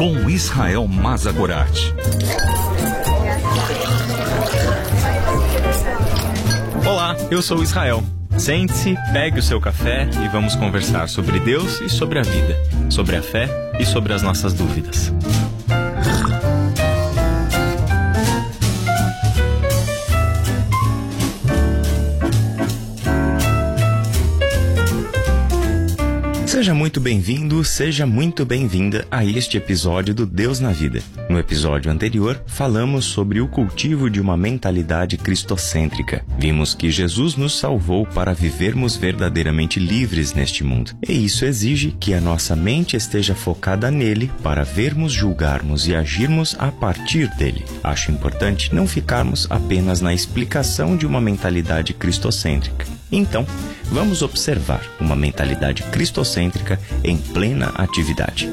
com Israel Mazagorat. Olá, eu sou Israel. Sente-se, pegue o seu café e vamos conversar sobre Deus e sobre a vida, sobre a fé e sobre as nossas dúvidas. Seja muito bem-vindo, seja muito bem-vinda a este episódio do Deus na Vida. No episódio anterior, falamos sobre o cultivo de uma mentalidade cristocêntrica. Vimos que Jesus nos salvou para vivermos verdadeiramente livres neste mundo. E isso exige que a nossa mente esteja focada nele para vermos, julgarmos e agirmos a partir dele. Acho importante não ficarmos apenas na explicação de uma mentalidade cristocêntrica. Então, vamos observar uma mentalidade cristocêntrica em plena atividade.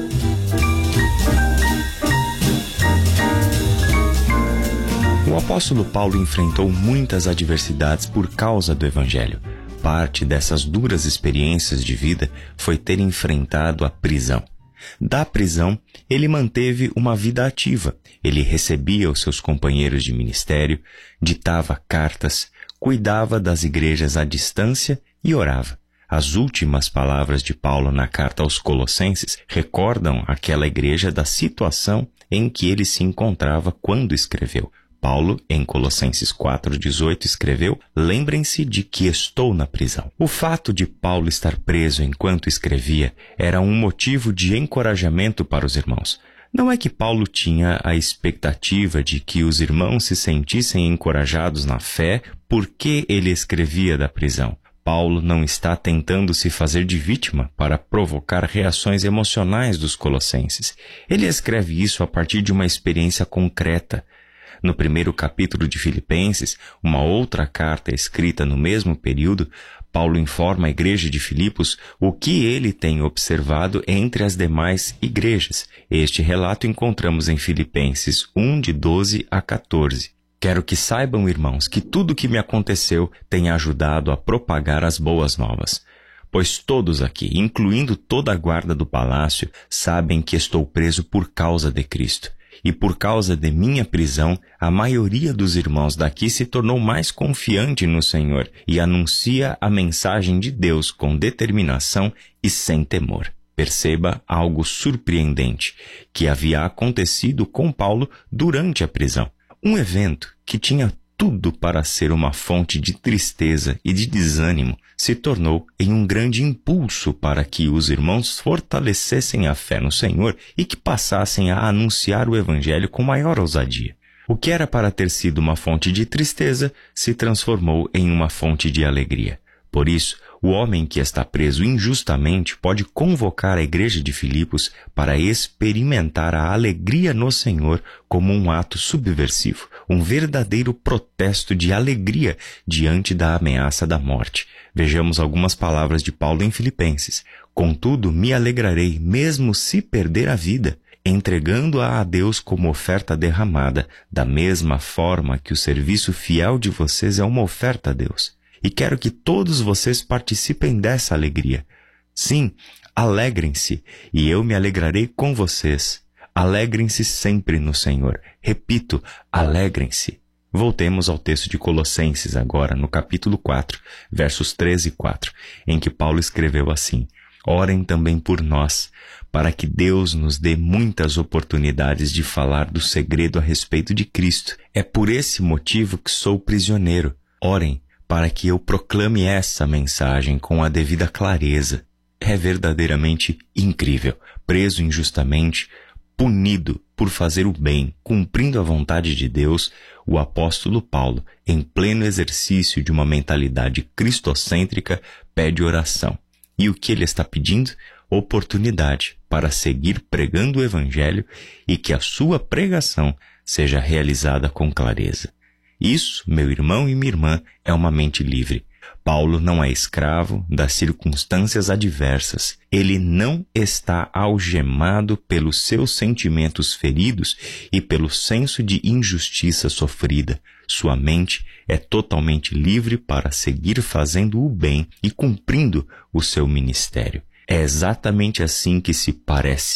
O apóstolo Paulo enfrentou muitas adversidades por causa do Evangelho. Parte dessas duras experiências de vida foi ter enfrentado a prisão. Da prisão, ele manteve uma vida ativa. Ele recebia os seus companheiros de ministério, ditava cartas, cuidava das igrejas à distância e orava. As últimas palavras de Paulo na carta aos Colossenses recordam aquela igreja da situação em que ele se encontrava quando escreveu. Paulo, em Colossenses 4,18, escreveu: "Lembrem-se de que estou na prisão." O fato de Paulo estar preso enquanto escrevia era um motivo de encorajamento para os irmãos. Não é que Paulo tinha a expectativa de que os irmãos se sentissem encorajados na fé porque ele escrevia da prisão. Paulo não está tentando se fazer de vítima para provocar reações emocionais dos colossenses. Ele escreve isso a partir de uma experiência concreta. No primeiro capítulo de Filipenses, uma outra carta escrita no mesmo período, Paulo informa a igreja de Filipos o que ele tem observado entre as demais igrejas. Este relato encontramos em Filipenses 1, de 12 a 14. Quero que saibam, irmãos, que tudo o que me aconteceu tem ajudado a propagar as boas novas. Pois todos aqui, incluindo toda a guarda do palácio, sabem que estou preso por causa de Cristo. E por causa de minha prisão, a maioria dos irmãos daqui se tornou mais confiante no Senhor e anuncia a mensagem de Deus com determinação e sem temor. Perceba algo surpreendente que havia acontecido com Paulo durante a prisão. Um evento que tinha tudo para ser uma fonte de tristeza e de desânimo se tornou em um grande impulso para que os irmãos fortalecessem a fé no Senhor e que passassem a anunciar o Evangelho com maior ousadia. O que era para ter sido uma fonte de tristeza se transformou em uma fonte de alegria. Por isso, o homem que está preso injustamente pode convocar a igreja de Filipos para experimentar a alegria no Senhor como um ato subversivo, um verdadeiro protesto de alegria diante da ameaça da morte. Vejamos algumas palavras de Paulo em Filipenses. "Contudo, me alegrarei, mesmo se perder a vida, entregando-a a Deus como oferta derramada, da mesma forma que o serviço fiel de vocês é uma oferta a Deus. E quero que todos vocês participem dessa alegria. Sim, alegrem-se, e eu me alegrarei com vocês. Alegrem-se sempre no Senhor." Repito, alegrem-se. Voltemos ao texto de Colossenses agora, no capítulo 4, versos 13 e 4, em que Paulo escreveu assim: "Orem também por nós, para que Deus nos dê muitas oportunidades de falar do segredo a respeito de Cristo. É por esse motivo que sou prisioneiro. Orem para que eu proclame essa mensagem com a devida clareza." É verdadeiramente incrível. Preso injustamente, punido por fazer o bem, cumprindo a vontade de Deus, o apóstolo Paulo, em pleno exercício de uma mentalidade cristocêntrica, pede oração. E o que ele está pedindo? Oportunidade para seguir pregando o Evangelho e que a sua pregação seja realizada com clareza. Isso, meu irmão e minha irmã, é uma mente livre. Paulo não é escravo das circunstâncias adversas. Ele não está algemado pelos seus sentimentos feridos e pelo senso de injustiça sofrida. Sua mente é totalmente livre para seguir fazendo o bem e cumprindo o seu ministério. É exatamente assim que se parece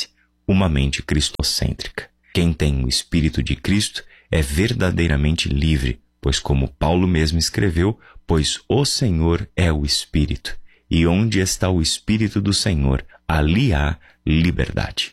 uma mente cristocêntrica. Quem tem o Espírito de Cristo é verdadeiramente livre, pois como Paulo mesmo escreveu, pois o Senhor é o Espírito, e onde está o Espírito do Senhor, ali há liberdade.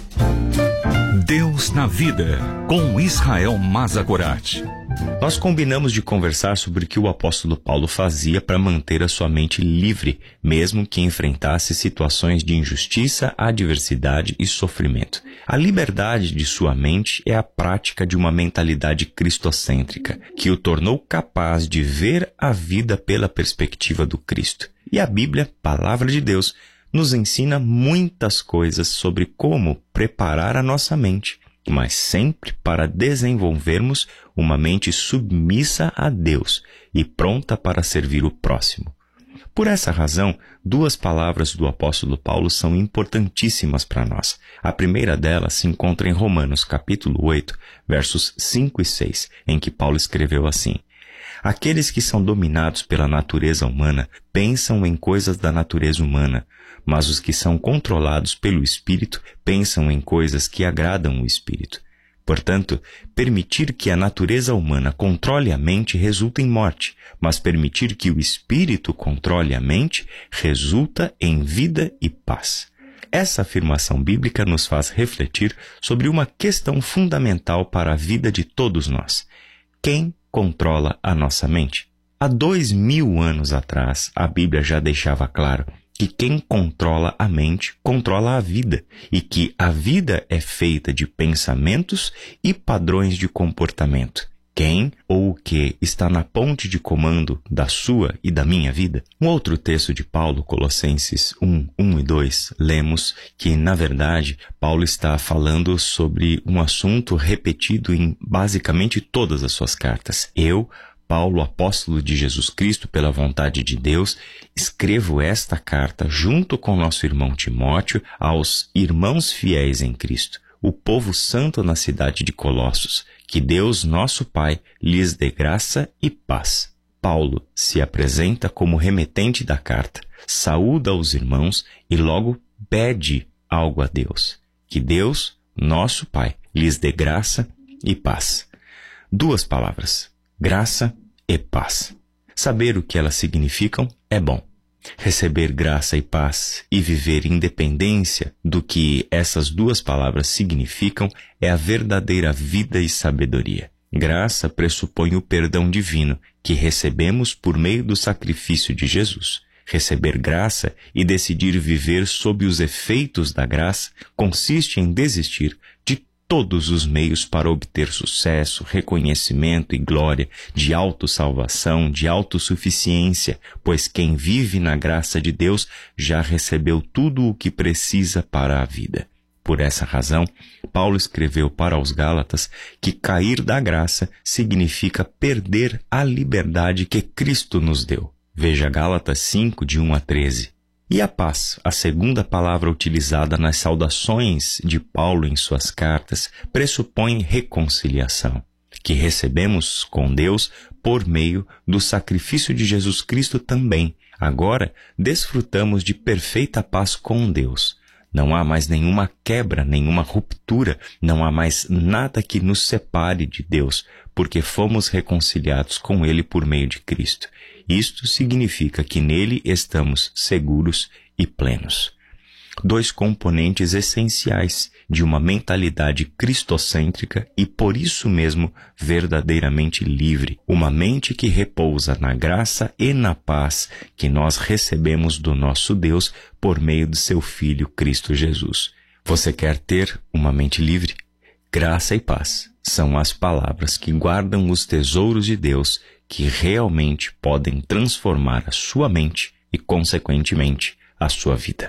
Deus na Vida, com Israel Mazagorat. Nós combinamos de conversar sobre o que o apóstolo Paulo fazia para manter a sua mente livre, mesmo que enfrentasse situações de injustiça, adversidade e sofrimento. A liberdade de sua mente é a prática de uma mentalidade cristocêntrica, que o tornou capaz de ver a vida pela perspectiva do Cristo. E a Bíblia, palavra de Deus, nos ensina muitas coisas sobre como preparar a nossa mente, mas sempre para desenvolvermos uma mente submissa a Deus e pronta para servir o próximo. Por essa razão, duas palavras do apóstolo Paulo são importantíssimas para nós. A primeira delas se encontra em Romanos capítulo 8, versos 5 e 6, em que Paulo escreveu assim: Aqueles que são dominados pela natureza humana pensam em coisas da natureza humana, mas os que são controlados pelo Espírito pensam em coisas que agradam o Espírito. Portanto, permitir que a natureza humana controle a mente resulta em morte, mas permitir que o Espírito controle a mente resulta em vida e paz. Essa afirmação bíblica nos faz refletir sobre uma questão fundamental para a vida de todos nós. Quem controla a nossa mente? Há 2000 anos atrás, a Bíblia já deixava claro que quem controla a mente controla a vida, e que a vida é feita de pensamentos e padrões de comportamento. Quem ou o que está na ponte de comando da sua e da minha vida? Um outro texto de Paulo, Colossenses 1, 1 e 2, lemos que, na verdade, Paulo está falando sobre um assunto repetido em basicamente todas as suas cartas. Eu, Paulo, apóstolo de Jesus Cristo, pela vontade de Deus, escrevo esta carta junto com nosso irmão Timóteo aos irmãos fiéis em Cristo, o povo santo na cidade de Colossos. Que Deus, nosso Pai, lhes dê graça e paz. Paulo se apresenta como remetente da carta, saúda os irmãos e logo pede algo a Deus. Que Deus, nosso Pai, lhes dê graça e paz. Duas palavras: graça e paz. Saber o que elas significam é bom. Receber graça e paz e viver independência do que essas duas palavras significam é a verdadeira vida e sabedoria. Graça pressupõe o perdão divino que recebemos por meio do sacrifício de Jesus. Receber graça e decidir viver sob os efeitos da graça consiste em desistir de todos os meios para obter sucesso, reconhecimento e glória, de autossalvação, de autossuficiência, pois quem vive na graça de Deus já recebeu tudo o que precisa para a vida. Por essa razão, Paulo escreveu para os Gálatas que cair da graça significa perder a liberdade que Cristo nos deu. Veja Gálatas 5, de 1 a 13. E a paz, a segunda palavra utilizada nas saudações de Paulo em suas cartas, pressupõe reconciliação, que recebemos com Deus por meio do sacrifício de Jesus Cristo também. Agora, desfrutamos de perfeita paz com Deus. Não há mais nenhuma quebra, nenhuma ruptura, não há mais nada que nos separe de Deus, porque fomos reconciliados com Ele por meio de Cristo. Isto significa que nele estamos seguros e plenos. Dois componentes essenciais de uma mentalidade cristocêntrica e por isso mesmo verdadeiramente livre. Uma mente que repousa na graça e na paz que nós recebemos do nosso Deus por meio de seu Filho Cristo Jesus. Você quer ter uma mente livre? Graça e paz são as palavras que guardam os tesouros de Deus que realmente podem transformar a sua mente e, consequentemente, a sua vida.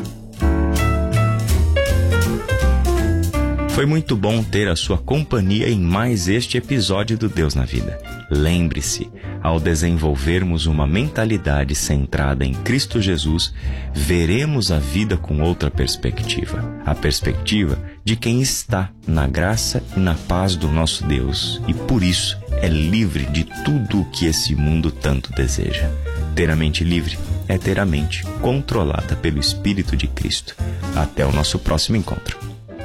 Foi muito bom ter a sua companhia em mais este episódio do Deus na Vida. Lembre-se, ao desenvolvermos uma mentalidade centrada em Cristo Jesus, veremos a vida com outra perspectiva. A perspectiva de quem está na graça e na paz do nosso Deus e, por isso, é livre de tudo o que esse mundo tanto deseja. Ter a mente livre é ter a mente controlada pelo Espírito de Cristo. Até o nosso próximo encontro.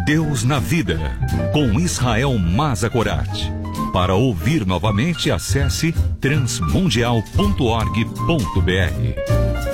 Deus na Vida, com Israel Mazakorati. Para ouvir novamente, acesse transmundial.org.br.